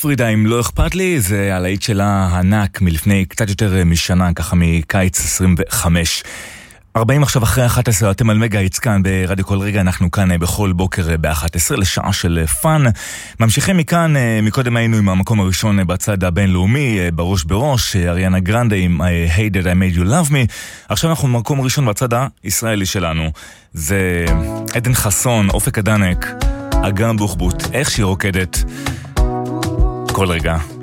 פרידה, אם לא אכפת לי, זה הלהיט שלה הענק מלפני קצת יותר משנה, ככה מקיץ 25. 40 עכשיו אחרי 11, אתם על מגה היץ כאן ברדיו כל רגע, אנחנו כאן בכל בוקר ב-11 לשעה של פאן. ממשיכים מכאן, מקודם היינו עם המקום הראשון בצד הבינלאומי, בראש בראש, אריאנה גרנדה עם Hey That I Made You Love Me. עכשיו אנחנו במקום הראשון בצד הישראלי שלנו, זה עדן חסון, אופק הדנק, אגם בוחבוט, איך שהיא רוקדת כל רגע.